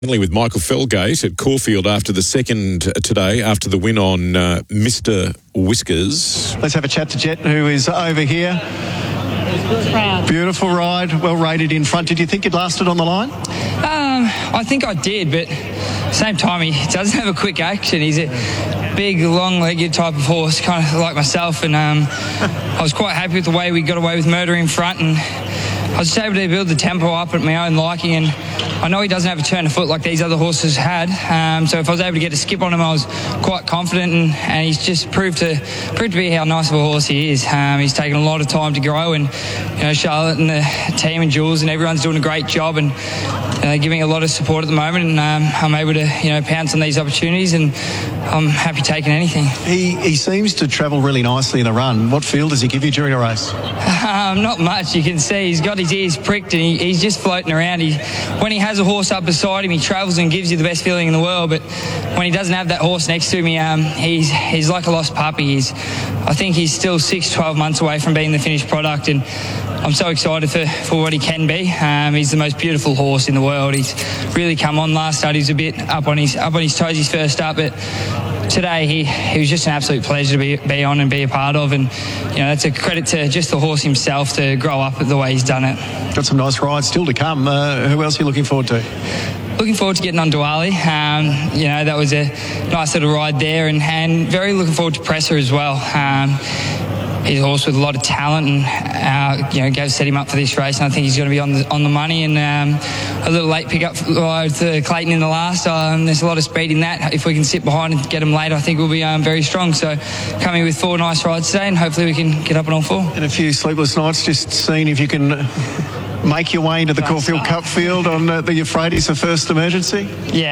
With Michael Felgate at Caulfield after the second today, after the win on Mr. Whiskers. Let's have a chat to Jet, who is over here. Proud. Beautiful ride, well rated in front. Did you think it lasted on the line? I think I did, but at the same time, he doesn't have a quick action. He's a big, long-legged type of horse, kind of like myself, and I was quite happy with the way we got away with Murder in front, and I was just able to build the tempo up at my own liking, and I know he doesn't have a turn of foot like these other horses had, so if I was able to get a skip on him, I was quite confident, and he's just proved to be how nice of a horse he is. He's taken a lot of time to grow, and Charlotte and the team and Jules and everyone's doing a great job, and giving a lot of support at the moment, and I'm able to pounce on these opportunities, and I'm happy taking anything. He seems to travel really nicely in a run. What feel does he give you during a race? Not much. You can see he's got his ears pricked, and he's just floating around. When he has a horse up beside him, he travels and gives you the best feeling in the world, but when he doesn't have that horse next to me, he's like a lost puppy. I think he's still 6-12 months away from being the finished product, and I'm so excited for what he can be. He's the most beautiful horse in the world. He's really come on last start. He was a bit up on his toes his first start, but today he was just an absolute pleasure to be on and be a part of, and that's a credit to just the horse himself to grow up the way he's done it. Got some nice rides still to come. Who else are you looking forward to? Looking forward to getting on Diwali. That was a nice little ride there, and very looking forward to Presser as well. He's a horse with a lot of talent, and go set him up for this race, and I think he's going to be on the money, and a little late pickup with Clayton in the last. There's a lot of speed in that. If we can sit behind and get him late, I think we'll be very strong. So coming with 4 nice rides today, and hopefully we can get up on all 4. And a few sleepless nights, just seeing if you can make your way into the Caulfield Cup field on the Euphrates for First Emergency.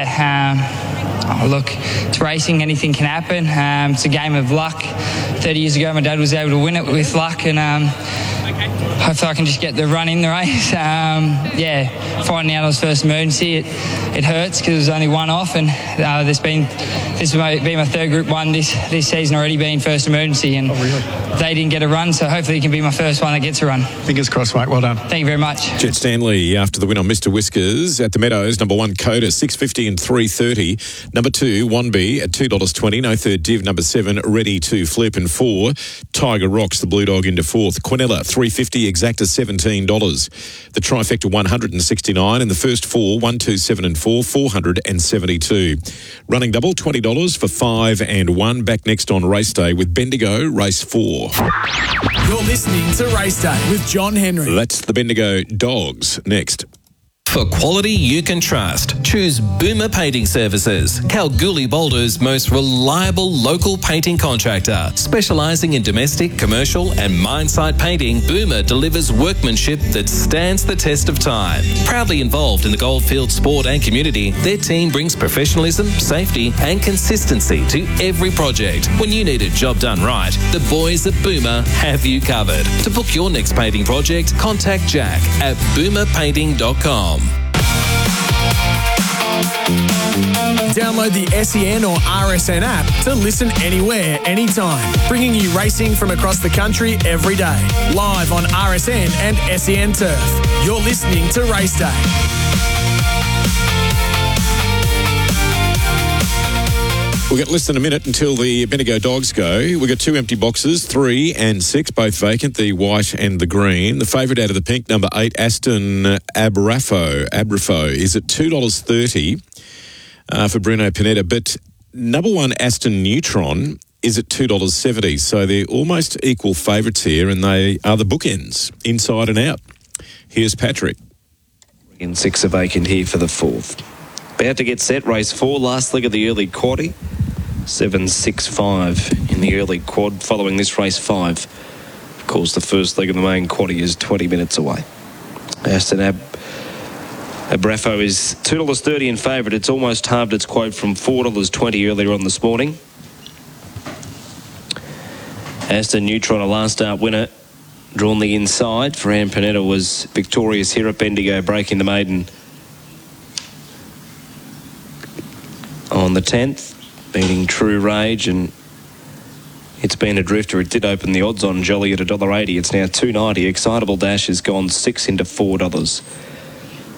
Yeah, look, it's racing, anything can happen. It's a game of luck. 30 years ago, my dad was able to win it with luck, and hopefully I can just get the run in the race. Finding out I was First Emergency, it hurts because it was only one off, and this will be my third Group 1 this season already being First Emergency, and they didn't get a run, so hopefully it can be my first one that gets a run. Fingers crossed, mate. Well done. Thank you very much. Jet Stanley after the win on Mr. Whiskers at the Meadows. Number 1 Coda, $6.50 and $3.30. Number 2 Wanby at $2.20. No third div. Number 7 Ready to Flip, and 4 Tiger Rocks the Blue Dog into 4th. Quinella $3.50. Exacta $17. The trifecta $169, and the first 4 1, 2, 7 and 4 $472. Running double $20 for 5 and 1. Back next on race day with Bendigo race 4. You're listening to Race Day with John Henry. That's the Bendigo Dogs next. For quality you can trust, choose Boomer Painting Services, Kalgoorlie Boulder's most reliable local painting contractor. Specialising in domestic, commercial and mine site painting, Boomer delivers workmanship that stands the test of time. Proudly involved in the Goldfield sport and community, their team brings professionalism, safety and consistency to every project. When you need a job done right, the boys at Boomer have you covered. To book your next painting project, contact Jack at boomerpainting.com. Download the SEN or RSN app to listen anywhere, anytime. Bringing you racing from across the country every day. Live on RSN and SEN Turf. You're listening to Race Day. We've got less than a minute until the Bendigo Dogs go. We've got 2 empty boxes, 3 and 6, both vacant, the white and the green. The favourite out of the pink, number 8, Aston Abrafo, is at $2.30 for Bruno Panetta. But number 1, Aston Neutron, is at $2.70. So they're almost equal favourites here, and they are the bookends, inside and out. Here's Patrick. And 6 are vacant here for the 4th. About to get set, race 4, last leg of the early quaddie. 7.65 in the early quad. Following this, race 5. Of course, the first leg of the main quaddie is 20 minutes away. Aston Abrafo is $2.30 in favourite. It's almost halved its quote from $4.20 earlier on this morning. Aston Neutron, a last start winner, drawn the inside. Ferran Panetta was victorious here at Bendigo, breaking the maiden on the 10th, beating True Rage, and it's been a drifter. It did open the odds on Jolly at $1.80. It's now $2.90. Excitable Dash has gone 6 into $4.